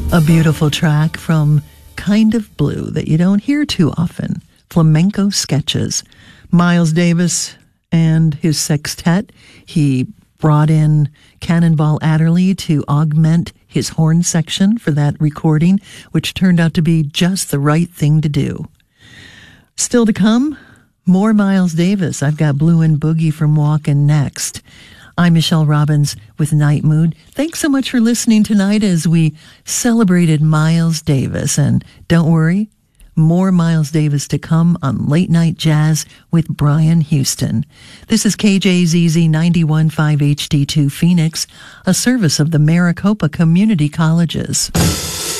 A beautiful track from Kind of Blue that you don't hear too often. Flamenco Sketches. Miles Davis and his sextet. He brought in Cannonball Adderley to augment his horn section for that recording, which turned out to be just the right thing to do. Still to come, more Miles Davis. I've got Blue and Boogie from Walkin' next. I'm Michelle Robbins with Night Mood. Thanks so much for listening tonight as we celebrated Miles Davis. And don't worry, more Miles Davis to come on Late Night Jazz with Brian Houston. This is KJZZ 91.5 HD2 Phoenix, a service of the Maricopa Community Colleges.